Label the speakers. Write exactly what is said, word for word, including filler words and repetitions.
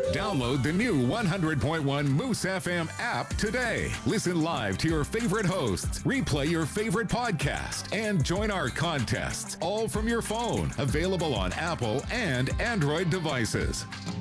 Speaker 1: Download the new one hundred point one Moose F M app today. Listen live to your favorite hosts, replay your favorite podcast, and join our contests, all from your phone. Available on Apple and Android devices.